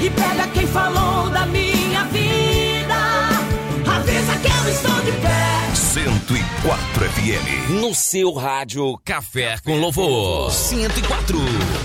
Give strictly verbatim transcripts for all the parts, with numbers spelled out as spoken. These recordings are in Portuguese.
e pega quem falou da minha vida. Avisa que eu estou de pé. cento e quatro F M. No seu rádio, Café com Louvor. cento e quatro.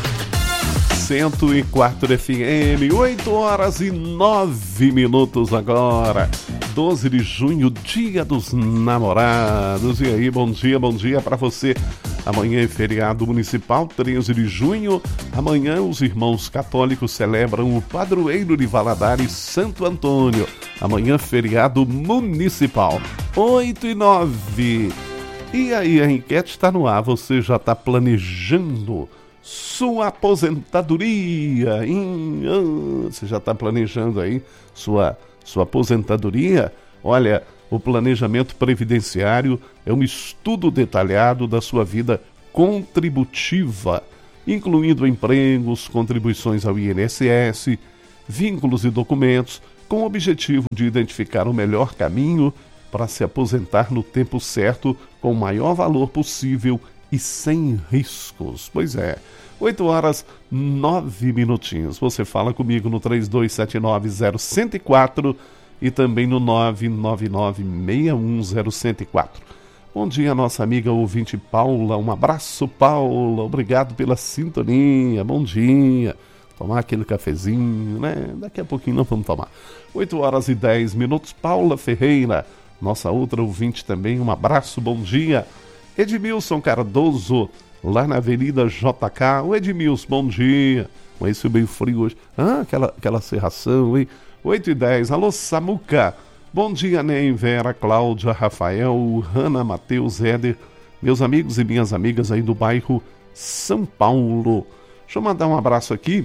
cento e quatro F M, oito horas e nove minutos agora. doze de junho, dia dos namorados. E aí, bom dia, bom dia para você. Amanhã é feriado municipal, treze de junho. Amanhã os irmãos católicos celebram o padroeiro de Valadares, Santo Antônio. Amanhã feriado municipal, oito e nove. E aí, a enquete está no ar, você já está planejando sua aposentadoria? Em... Ah, você já está planejando aí sua, sua aposentadoria? Olha, o planejamento previdenciário é um estudo detalhado da sua vida contributiva, incluindo empregos, contribuições ao I N S S, vínculos e documentos, com o objetivo de identificar o melhor caminho para se aposentar no tempo certo, com o maior valor possível e sem riscos. Pois é, oito horas, nove minutinhos. Você fala comigo no três dois sete nove zero um zero quatro e também no nove nove nove seis um zero um zero quatro. Bom dia, nossa amiga ouvinte Paula. Um abraço, Paula. Obrigado pela sintonia. Bom dia. Tomar aquele cafezinho, né? Daqui a pouquinho nós vamos tomar. oito horas e dez minutos. Paula Ferreira, nossa outra ouvinte também. Um abraço, bom dia. Edmilson Cardoso, lá na Avenida J K. O Edmilson, bom dia. Esse meio frio hoje. Ah, aquela, aquela serração, hein? oito e dez. Alô, Samuca. Bom dia, Ney, Vera, Cláudia, Rafael, Hanna, Matheus, Éder. Meus amigos e minhas amigas aí do bairro São Paulo. Deixa eu mandar um abraço aqui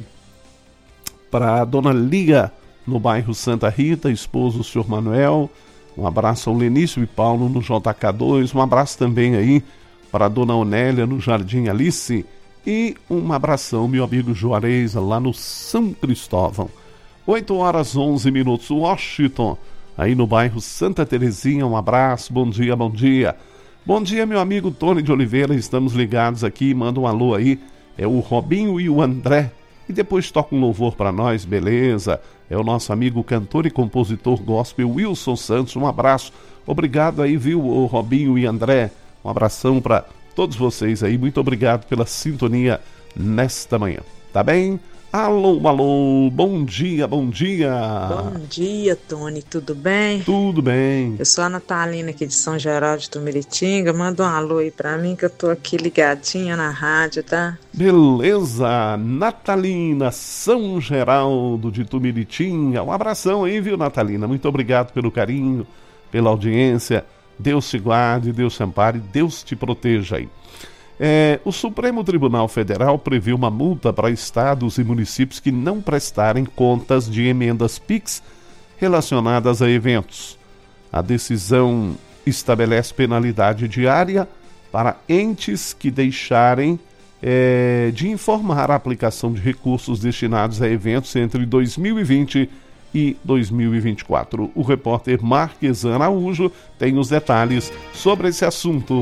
para a dona Lia, no bairro Santa Rita, esposo do senhor Manuel. Um abraço ao Lenício e Paulo no J K dois. Um abraço também aí para a dona Onélia no Jardim Alice. E um abração, meu amigo Juarez, lá no São Cristóvão. oito horas, onze minutos. Washington, aí no bairro Santa Terezinha. Um abraço, bom dia, bom dia. Bom dia, meu amigo Tony de Oliveira. Estamos ligados aqui. Manda um alô aí. É o Robinho e o André. E depois toca um louvor para nós, beleza? É o nosso amigo cantor e compositor gospel Wilson Santos. Um abraço. Obrigado aí, viu, o Robinho e André. Um abração para todos vocês aí. Muito obrigado pela sintonia nesta manhã. Tá bem? Alô, alô, bom dia, bom dia. Bom dia, Tony, tudo bem? Tudo bem. Eu sou a Natalina aqui de São Geraldo de Tumiritinga. Manda um alô aí pra mim que eu tô aqui ligadinha na rádio, tá? Beleza, Natalina, São Geraldo de Tumiritinga. Um abração aí, viu, Natalina? Muito obrigado pelo carinho, pela audiência. Deus te guarde, Deus te ampare, Deus te proteja aí. É, o Supremo Tribunal Federal previu uma multa para estados e municípios que não prestarem contas de emendas Pix relacionadas a eventos. A decisão estabelece penalidade diária para entes que deixarem é, de informar a aplicação de recursos destinados a eventos entre dois mil e vinte e dois mil e vinte e quatro. O repórter Marques Araújo tem os detalhes sobre esse assunto.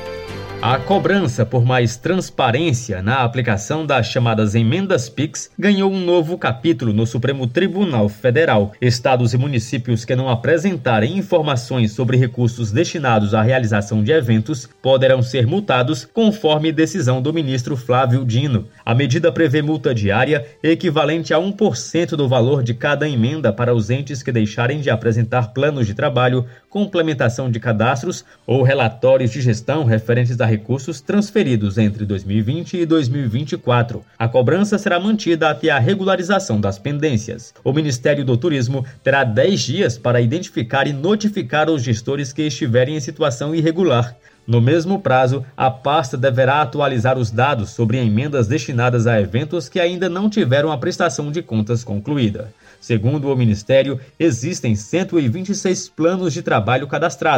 A cobrança por mais transparência na aplicação das chamadas emendas Pix ganhou um novo capítulo no Supremo Tribunal Federal. Estados e municípios que não apresentarem informações sobre recursos destinados à realização de eventos poderão ser multados conforme decisão do ministro Flávio Dino. A medida prevê multa diária equivalente a um por cento do valor de cada emenda para os entes que deixarem de apresentar planos de trabalho, complementação de cadastros ou relatórios de gestão referentes a recursos transferidos entre dois mil e vinte e dois mil e vinte e quatro. A cobrança será mantida até a regularização das pendências. O Ministério do Turismo terá dez dias para identificar e notificar os gestores que estiverem em situação irregular. No mesmo prazo, a pasta deverá atualizar os dados sobre emendas destinadas a eventos que ainda não tiveram a prestação de contas concluída. Segundo o Ministério, existem cento e vinte e seis planos de trabalho cadastrados.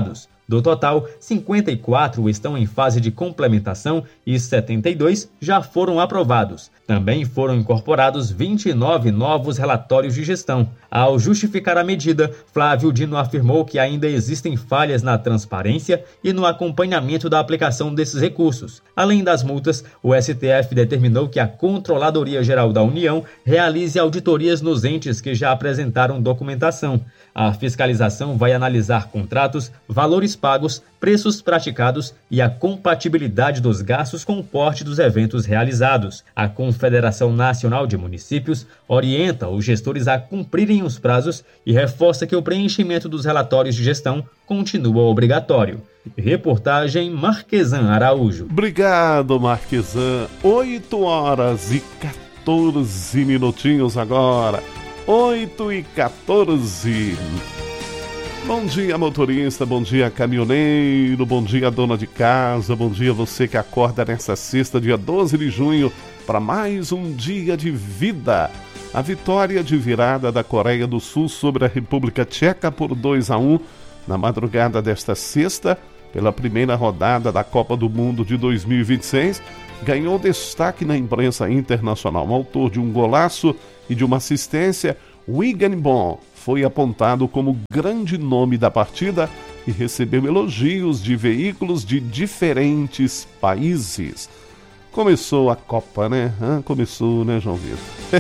Do total, cinquenta e quatro estão em fase de complementação e setenta e dois já foram aprovados. Também foram incorporados vinte e nove novos relatórios de gestão. Ao justificar a medida, Flávio Dino afirmou que ainda existem falhas na transparência e no acompanhamento da aplicação desses recursos. Além das multas, o S T F determinou que a Controladoria Geral da União realize auditorias nos entes que já apresentaram documentação. A fiscalização vai analisar contratos, valores pagos, preços praticados e a compatibilidade dos gastos com o porte dos eventos realizados. A Confederação Nacional de Municípios orienta os gestores a cumprirem os prazos e reforça que o preenchimento dos relatórios de gestão continua obrigatório. Reportagem Marquesan Araújo. Obrigado, Marquesan. oito horas e quatorze minutinhos agora. oito e quatorze. Bom dia, motorista, bom dia, caminhoneiro, bom dia, dona de casa, bom dia você que acorda nessa sexta, dia doze de junho, para mais um dia de vida. A vitória de virada da Coreia do Sul sobre a República Tcheca por dois a um na madrugada desta sexta, pela primeira rodada da Copa do Mundo de dois mil e vinte e seis, ganhou destaque na imprensa internacional. O autor de um golaço e de uma assistência, Wigan Bon, foi apontado como grande nome da partida e recebeu elogios de veículos de diferentes países. Começou a Copa, né? Hã? Começou, né, João Vitor?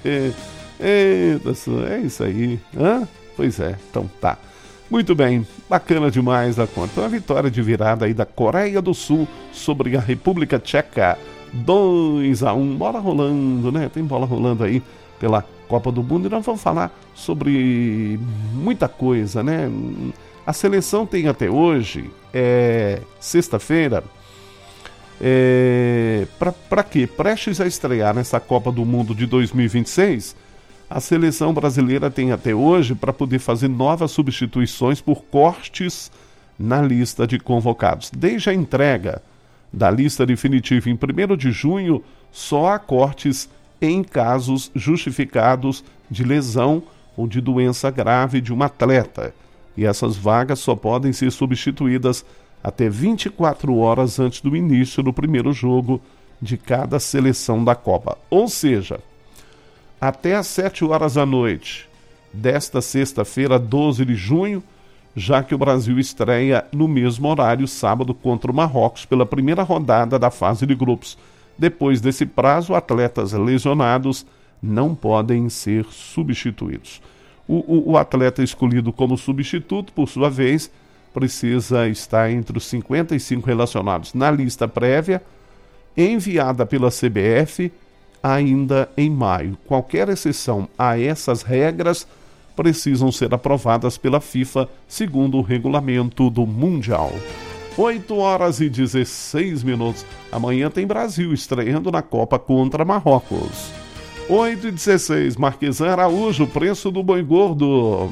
Eita, é isso aí. Hã? Pois é, então tá. Muito bem, bacana demais a conta. Então, a vitória de virada aí da Coreia do Sul sobre a República Tcheca, dois a um, bola rolando, né? Tem bola rolando aí pela Copa do Mundo e nós vamos falar sobre muita coisa, né? A seleção tem até hoje, é, sexta-feira, é, para quê? Prestes a estrear nessa Copa do Mundo de dois mil e vinte e seis, a seleção brasileira tem até hoje para poder fazer novas substituições por cortes na lista de convocados. Desde a entrega da lista definitiva em primeiro de junho, só há cortes em casos justificados de lesão ou de doença grave de um atleta. E essas vagas só podem ser substituídas até vinte e quatro horas antes do início do primeiro jogo de cada seleção da Copa. Ou seja, até às sete horas da noite desta sexta-feira, doze de junho, já que o Brasil estreia no mesmo horário, sábado, contra o Marrocos, pela primeira rodada da fase de grupos. Depois desse prazo, atletas lesionados não podem ser substituídos. O, o, o atleta escolhido como substituto, por sua vez, precisa estar entre os cinquenta e cinco relacionados na lista prévia, enviada pela C B F ainda em maio. Qualquer exceção a essas regras precisam ser aprovadas pela FIFA, segundo o regulamento do Mundial. oito horas e dezesseis minutos. Amanhã tem Brasil estreando na Copa contra Marrocos. oito e dezesseis, Marquesan Araújo, preço do boi gordo.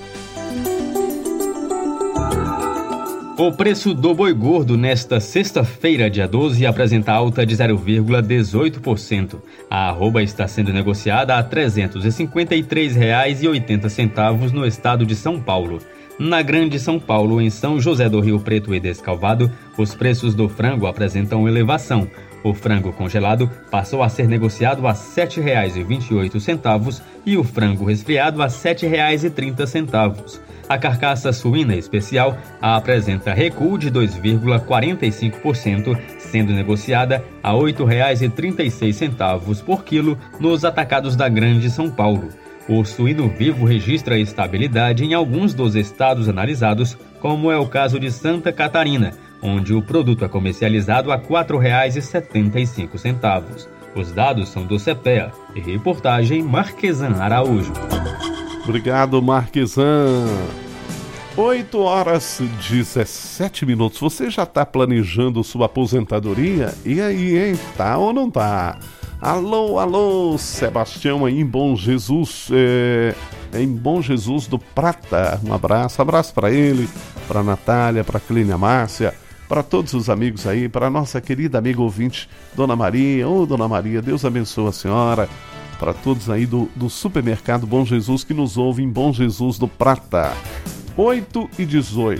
O preço do boi gordo nesta sexta-feira, dia doze, apresenta alta de zero vírgula dezoito por cento. A arroba está sendo negociada a trezentos e cinquenta e três reais e oitenta centavos no estado de São Paulo. Na Grande São Paulo, em São José do Rio Preto e Descalvado, os preços do frango apresentam elevação. O frango congelado passou a ser negociado a sete reais e vinte e oito centavos e o frango resfriado a sete reais e trinta centavos. A carcaça suína especial apresenta recuo de dois vírgula quarenta e cinco por cento, sendo negociada a oito reais e trinta e seis centavos por quilo nos atacados da Grande São Paulo. O suíno vivo registra estabilidade em alguns dos estados analisados, como é o caso de Santa Catarina, onde o produto é comercializado a quatro reais e setenta e cinco centavos. Os dados são do CEPEA. E reportagem Marquesan Araújo. Obrigado, Marquesan. oito horas e dezessete minutos. Você já está planejando sua aposentadoria? E aí, hein? Tá ou não tá? Alô, alô, Sebastião aí em Bom Jesus, é, em Bom Jesus do Prata. Um abraço, abraço para ele, para Natália, para Clínia Márcia, para todos os amigos aí, para nossa querida amiga ouvinte, Dona Maria. Ô, Dona Maria, Deus abençoe a senhora. Para todos aí do, do supermercado Bom Jesus que nos ouvem em Bom Jesus do Prata. oito e dezoito.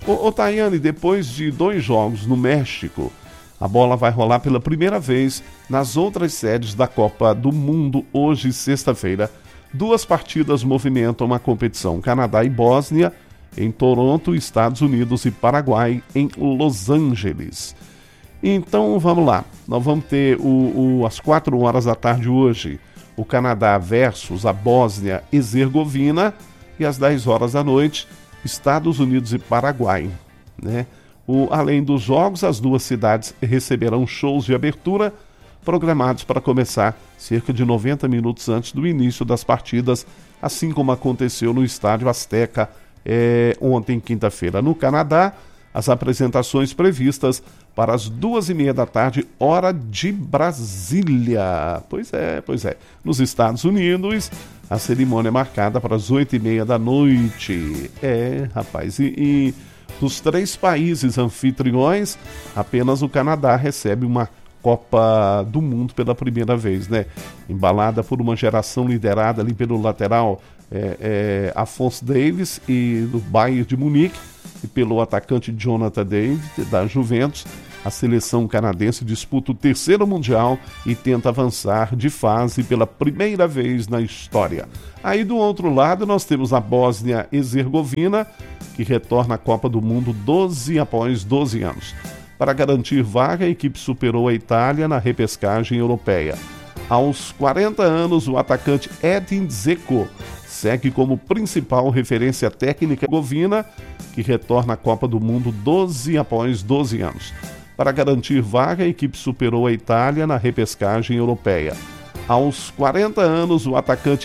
Ô, ô Tayane, depois de dois jogos no México, a bola vai rolar pela primeira vez nas outras sedes da Copa do Mundo hoje, sexta-feira. Duas partidas movimentam a competição: Canadá e Bósnia em Toronto, Estados Unidos e Paraguai em Los Angeles. Então vamos lá, nós vamos ter o, o, às quatro horas da tarde hoje o Canadá versus a Bósnia e Herzegovina, e às dez horas da noite Estados Unidos e Paraguai, né? O, além dos jogos, as duas cidades receberão shows de abertura programados para começar cerca de noventa minutos antes do início das partidas, assim como aconteceu no Estádio Azteca é, ontem, quinta-feira. No Canadá, as apresentações previstas para as duas e meia da tarde, hora de Brasília. Pois é, pois é. Nos Estados Unidos, a cerimônia é marcada para as oito e meia da noite. É, rapaz, e... e dos três países anfitriões, apenas o Canadá recebe uma Copa do Mundo pela primeira vez, né? Embalada por uma geração liderada ali pelo lateral é, é, Afonso Davies e do Bayern de Munique, e pelo atacante Jonathan David da Juventus. A seleção canadense disputa o terceiro Mundial e tenta avançar de fase pela primeira vez na história. Aí do outro lado nós temos a Bósnia e Herzegovina, que retorna à Copa do Mundo doze após doze anos. Para garantir vaga, a equipe superou a Itália na repescagem europeia. Aos quarenta anos, o atacante Edin Dzeko segue como principal referência técnica herzegovina, que retorna à Copa do Mundo doze após doze anos. Para garantir vaga, a equipe superou a Itália na repescagem europeia. Aos quarenta anos, o atacante